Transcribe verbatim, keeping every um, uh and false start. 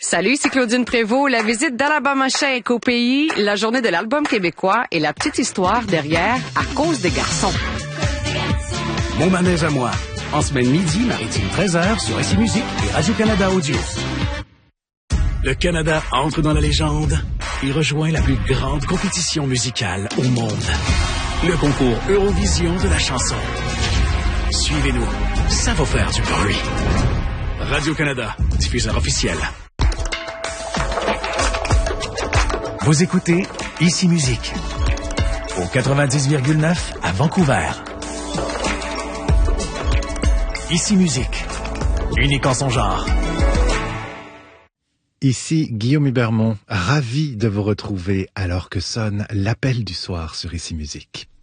Salut, c'est Claudine Prévost. La visite d'Alabama Shake au pays, la journée de l'album québécois et la petite histoire derrière À cause des garçons. Mon manège à moi. En semaine midi, maritime treize heures sur I C Musique et Radio-Canada Audio. Le Canada entre dans la légende. Il rejoint la plus grande compétition musicale au monde. Le concours Eurovision de la chanson. Suivez-nous. Ça va faire du bruit. Radio-Canada, diffuseur officiel. Vous écoutez I C Musique au quatre-vingt-dix virgule neuf à Vancouver. I C Musique, unique en son genre. Ici Guillaume Hubermont, ravi de vous retrouver alors que sonne l'appel du soir sur I C Musique.